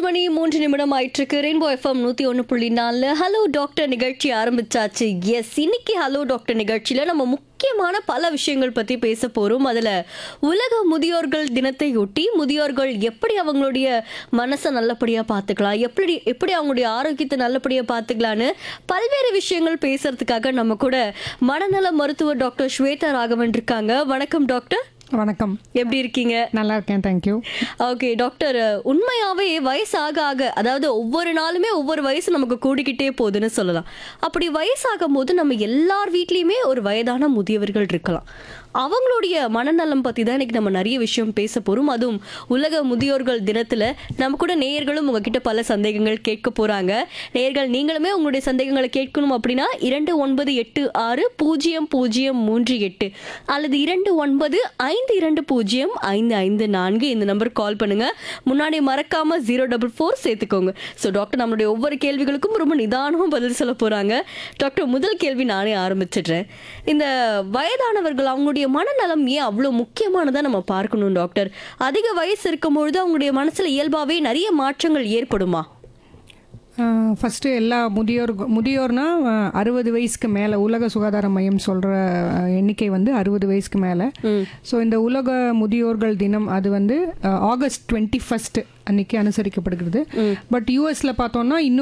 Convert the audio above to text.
3:03 ஆயிட்டிருக்கு. Rainbow FM 101.4 hello doctor நிகழ்ச்சி ஆரம்பிச்சாச்சு. எஸ், இன்னைக்கு ஹலோ டாக்டர் நிகழ்ச்சியில் நம்ம முக்கியமான பல விஷயங்கள் பற்றி பேச போகிறோம். அதில் உலக முதியோர்கள் தினத்தையொட்டி முதியோர்கள் எப்படி அவங்களுடைய மனசை நல்லபடியாக பார்த்துக்கலாம், எப்படி அவங்களுடைய ஆரோக்கியத்தை நல்லபடியாக பார்த்துக்கலான்னு பல்வேறு விஷயங்கள் பேசுறதுக்காக நம்ம கூட மனநல மருத்துவர் டாக்டர் ஸ்வேதா ராகவன் இருக்காங்க. வணக்கம் டாக்டர். வணக்கம். எப்படி இருக்கீங்க? நல்லா இருக்கேன், தேங்க்யூ. ஓகே டாக்டர், உண்மையாவே வயசாக ஆக, அதாவது ஒவ்வொரு நாளுமே ஒவ்வொரு வயசு நமக்கு கூடிக்கிட்டே போகுதுன்னு சொல்லலாம். அப்படி வயசாகும் போது நம்ம எல்லார் வீட்லேயுமே ஒரு வயதான முதியவர்கள் இருக்கலாம். அவங்களுடைய மனநலம் பற்றி தான் இன்னைக்கு நம்ம நிறைய விஷயம் பேச போகிறோம். அதுவும் உலக முதியோர்கள் தினத்தில் நம்ம கூட நேயர்களும் உங்ககிட்ட பல சந்தேகங்கள் கேட்க போகிறாங்க. நேயர்கள் நீங்களுமே உங்களுடைய சந்தேகங்களை கேட்கணும் அப்படின்னா 29860038 அல்லது 2952055554 இந்த நம்பருக்கு கால் பண்ணுங்க. முன்னாடி மறக்காம 044 சேர்த்துக்கோங்க. ஸோ டாக்டர் நம்மளுடைய ஒவ்வொரு கேள்விகளுக்கும் ரொம்ப நிதானமாக பதில் சொல்ல போகிறாங்க. டாக்டர், முதல் கேள்வி நானே ஆரம்பிச்சிடுறேன். இந்த வயதானவர்கள் அவங்களுடைய மனநலம் ஏன் அவ்வளோ முக்கியமானதா நம்ம பார்க்கணும் டாக்டர்? அதிக வயசு இருக்கும்பொழுது அவங்களுடைய மனசுல இயல்பாவே நிறைய மாற்றங்கள் ஏற்படுமா? ஃபஸ்ட்டு எல்லா முதியோர்னா 60 வயசுக்கு மேலே உலக சுகாதார மையம் சொல்கிற எண்ணிக்கை வந்து 60 வயசுக்கு மேலே. ஸோ இந்த உலக முதியோர்கள் தினம் அது வந்து ஆகஸ்ட் 21 அன்னைக்கு அனுசரிக்கப்படுகிறது. பட் யூஎஸில் பார்த்தோம்னா இன்னும்